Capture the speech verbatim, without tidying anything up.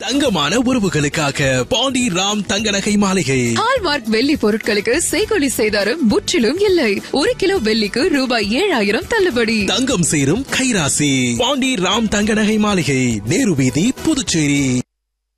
தங்கமான உறவுகளுக்காக பாண்டி ராம் தங்க நகை மாளிகை. ஹால்மார்க் வெள்ளி பொருட்களுக்கு செய்கூலி சேதாரம் முற்றிலும் இல்லை. ஒரு கிலோ வெள்ளிக்கு ரூபாய் ஏழாயிரம் தள்ளுபடி. தங்கம் சேரும் கைராசி பாண்டி ராம் தங்க நகை மாளிகை, நேரு வீதி, புதுச்சேரி.